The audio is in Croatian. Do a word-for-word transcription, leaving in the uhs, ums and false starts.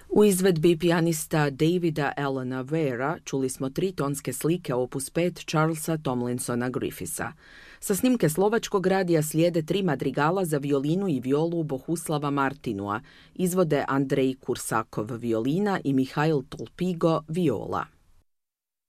U izvedbi pijanista Davida Allena Weira čuli smo tri tonske slike opus pet Charlesa Tomlinsona Griffitha. Sa snimke slovačkog radija slijede tri madrigala za violinu i violu Bohuslava Martinua, izvode Andrej Kursakov violina i Mihail Tolpigo viola.